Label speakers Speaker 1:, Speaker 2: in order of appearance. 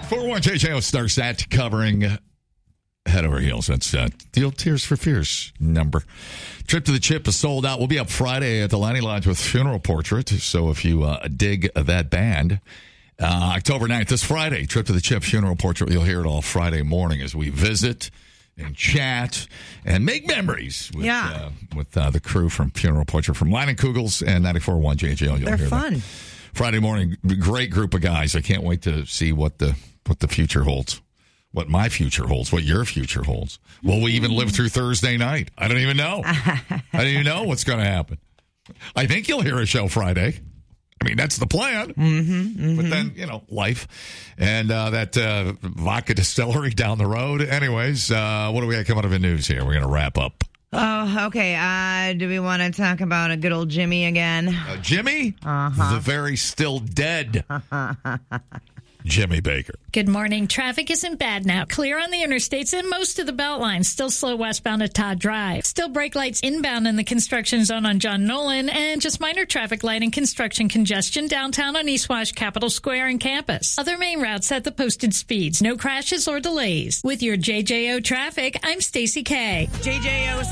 Speaker 1: 401 JJO Starsat covering head over heels. That's the old Tears for Fears number. Trip to the Chip is sold out. We'll be up Friday at the Lanny Lodge with Funeral Portrait. So if you dig that band, October 9th, this Friday, Trip to the Chip Funeral Portrait. You'll hear it all Friday morning as we visit and chat and make memories with the crew from Funeral Portrait, from Line and Kugels and 94.1 JJO. You'll
Speaker 2: They're
Speaker 1: hear
Speaker 2: fun.
Speaker 1: That. Friday morning, great group of guys. I can't wait to see what the future holds, what my future holds, what your future holds. Will we even live through Thursday night? I don't even know. I don't even know what's going to happen. I think you'll hear a show Friday. I mean, that's the plan. But then, life and that vodka distillery down the road. Anyways, what do we got coming up in news here? We're going to wrap up.
Speaker 2: Oh, okay. Do we want to talk about a good old Jimmy again?
Speaker 1: Jimmy? The very still dead Jimmy Baker.
Speaker 3: Good morning. Traffic isn't bad now. Clear on the interstates and most of the Beltline. Still slow westbound at Todd Drive. Still brake lights inbound in the construction zone on John Nolan, and just minor traffic light and construction congestion downtown on East Wash, Capitol Square, and Campus. Other main routes at the posted speeds. No crashes or delays. With your JJO traffic, I'm Stacy K.
Speaker 2: JJO